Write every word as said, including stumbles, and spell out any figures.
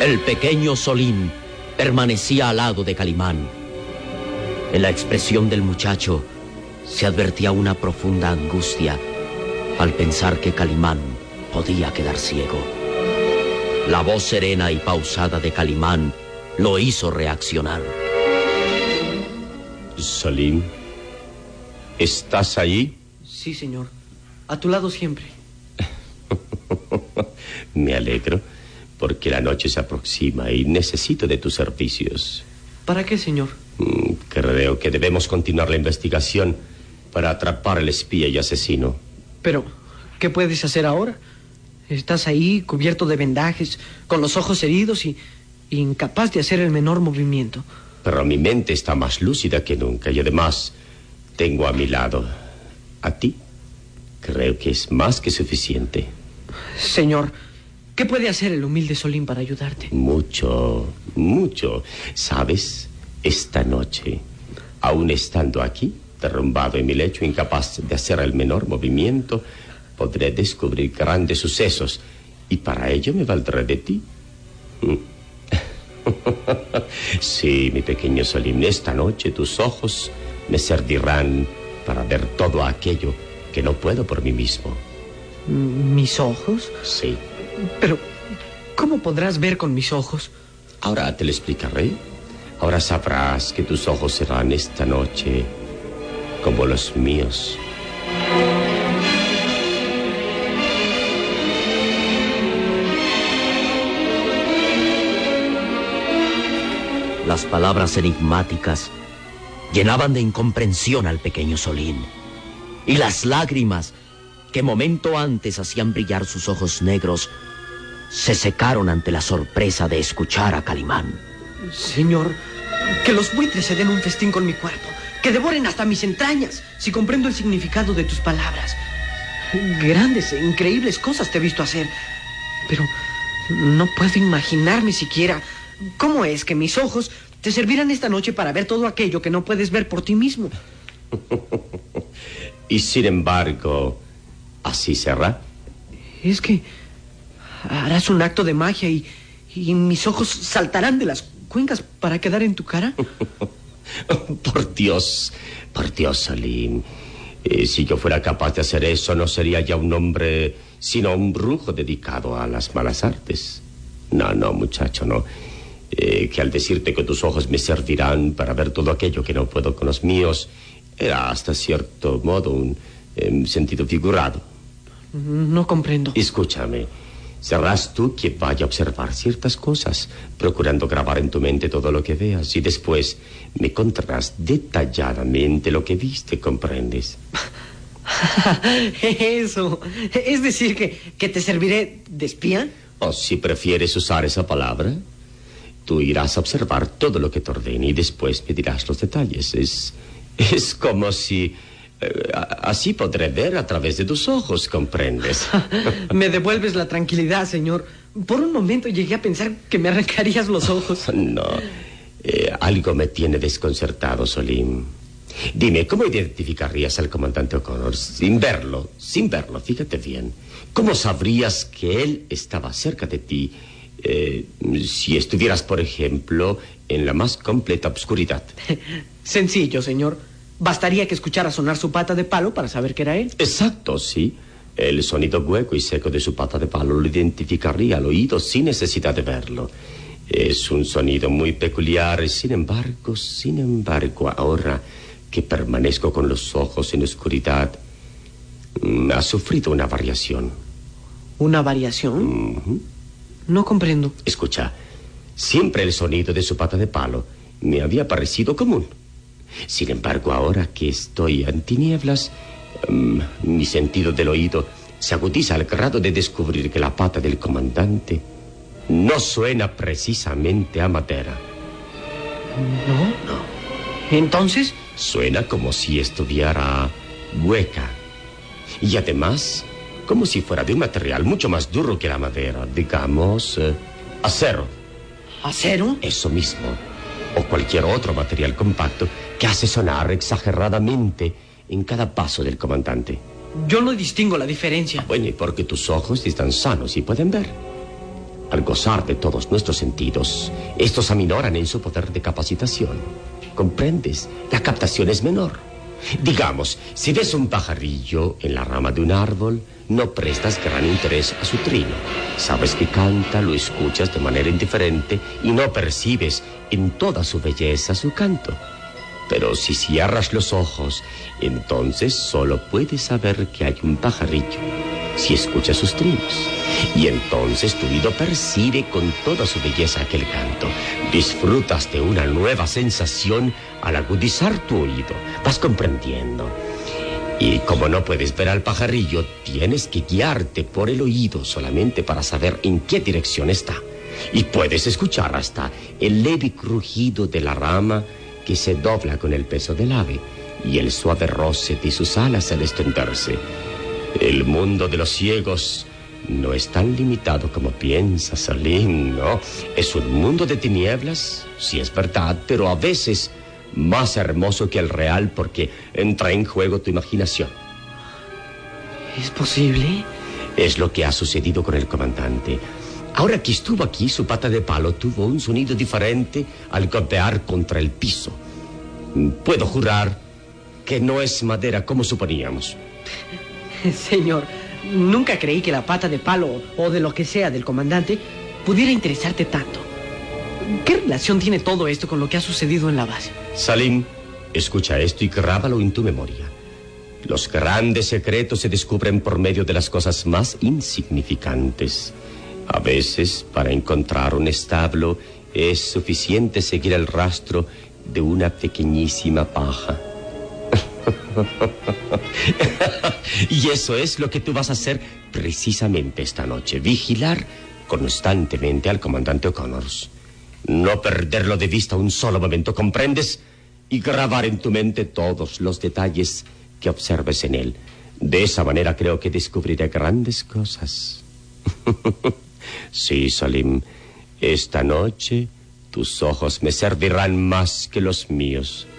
El pequeño Solín permanecía al lado de Calimán. En la expresión del muchacho se advertía una profunda angustia al pensar que Calimán podía quedar ciego. La voz serena y pausada de Calimán lo hizo reaccionar. Solín, ¿estás ahí? Sí, señor. A tu lado siempre. Me alegro, porque la noche se aproxima y necesito de tus servicios. ¿Para qué, señor? Creo que debemos continuar la investigación para atrapar al espía y asesino. Pero, ¿qué puedes hacer ahora? Estás ahí, cubierto de vendajes, con los ojos heridos y, y incapaz de hacer el menor movimiento. Pero mi mente está más lúcida que nunca y además tengo a mi lado a ti. Creo que es más que suficiente. Señor, ¿qué puede hacer el humilde Solín para ayudarte? Mucho, mucho. ¿Sabes? Esta noche, aún estando aquí, derrumbado en mi lecho, incapaz de hacer el menor movimiento, podré descubrir grandes sucesos y para ello me valdré de ti. Sí, mi pequeño Solín, esta noche tus ojos me servirán para ver todo aquello que no puedo por mí mismo. ¿Mis ojos? Sí. Pero, ¿cómo podrás ver con mis ojos? Ahora te lo explicaré. Ahora sabrás que tus ojos serán esta noche como los míos. Las palabras enigmáticas llenaban de incomprensión al pequeño Solín. Y las lágrimas que momento antes hacían brillar sus ojos negros se secaron ante la sorpresa de escuchar a Calimán. Señor, que los buitres se den un festín con mi cuerpo, que devoren hasta mis entrañas, si comprendo el significado de tus palabras. Grandes e increíbles cosas te he visto hacer, pero no puedo imaginarme siquiera cómo es que mis ojos te servirán esta noche para ver todo aquello que no puedes ver por ti mismo. Y sin embargo, así será. Es que harás un acto de magia y, y mis ojos saltarán de las cuencas para quedar en tu cara. Por Dios, por Dios, Solín. Eh, si yo fuera capaz de hacer eso, no sería ya un hombre, sino un brujo dedicado a las malas artes. No, no, muchacho, no. Eh, que al decirte que tus ojos me servirán para ver todo aquello que no puedo con los míos, era hasta cierto modo un eh, sentido figurado. No comprendo. Escúchame. Serás tú quien vaya a observar ciertas cosas, procurando grabar en tu mente todo lo que veas, y después me contarás detalladamente lo que viste, ¿comprendes? Eso. Es decir, que, que te serviré de espía. O si prefieres usar esa palabra, tú irás a observar todo lo que te ordene y después me dirás los detalles. Es, es como si... Así podré ver a través de tus ojos, ¿comprendes? Me devuelves la tranquilidad, señor. Por un momento llegué a pensar que me arrancarías los ojos. No, eh, algo me tiene desconcertado, Solín. Dime, ¿cómo identificarías al comandante O'Connor sin verlo? Sin verlo, fíjate bien. ¿Cómo sabrías que él estaba cerca de ti eh, si estuvieras, por ejemplo, en la más completa oscuridad? Sencillo, señor. Bastaría que escuchara sonar su pata de palo para saber que era él. Exacto, sí. El sonido hueco y seco de su pata de palo lo identificaría al oído sin necesidad de verlo. Es un sonido muy peculiar. Sin embargo, sin embargo, ahora que permanezco con los ojos en oscuridad, ha sufrido una variación. ¿Una variación? Uh-huh. No comprendo. Escucha, siempre el sonido de su pata de palo me había parecido común. Sin embargo, ahora que estoy en tinieblas, um, mi sentido del oído se agudiza al grado de descubrir que la pata del comandante no suena precisamente a madera. ¿No? No. ¿Entonces? Suena como si estuviera hueca. Y además, como si fuera de un material mucho más duro que la madera. Digamos, eh, acero. ¿Acero? Eso mismo. O cualquier otro material compacto que hace sonar exageradamente en cada paso del comandante. Yo no distingo la diferencia. Bueno, y porque tus ojos están sanos y pueden ver. Al gozar de todos nuestros sentidos, estos aminoran en su poder de capacitación. ¿Comprendes? La captación es menor. Digamos, si ves un pajarillo en la rama de un árbol, no prestas gran interés a su trino. Sabes que canta, lo escuchas de manera indiferente y no percibes en toda su belleza su canto. Pero si cierras los ojos, entonces solo puedes saber que hay un pajarillo si escuchas sus trinos. Y entonces tu oído percibe con toda su belleza aquel canto. Disfrutas de una nueva sensación al agudizar tu oído. Vas comprendiendo. Y como no puedes ver al pajarillo, tienes que guiarte por el oído solamente para saber en qué dirección está. Y puedes escuchar hasta el leve crujido de la rama que se dobla con el peso del ave y el suave roce de sus alas al extenderse. El mundo de los ciegos no es tan limitado como piensas, Salim, ¿no? Es un mundo de tinieblas, sí es verdad, pero a veces más hermoso que el real porque entra en juego tu imaginación. ¿Es posible? Es lo que ha sucedido con el comandante. Ahora que estuvo aquí, su pata de palo tuvo un sonido diferente al golpear contra el piso. Puedo jurar que no es madera como suponíamos. Señor, nunca creí que la pata de palo o de lo que sea del comandante pudiera interesarte tanto. ¿Qué relación tiene todo esto con lo que ha sucedido en la base? Salim, escucha esto y grábalo en tu memoria. Los grandes secretos se descubren por medio de las cosas más insignificantes. A veces, para encontrar un establo, es suficiente seguir el rastro de una pequeñísima paja. Y eso es lo que tú vas a hacer precisamente esta noche. Vigilar constantemente al comandante O'Connors. No perderlo de vista un solo momento, ¿comprendes? Y grabar en tu mente todos los detalles que observes en él. De esa manera creo que descubriré grandes cosas. Sí, Salim, esta noche tus ojos me servirán más que los míos.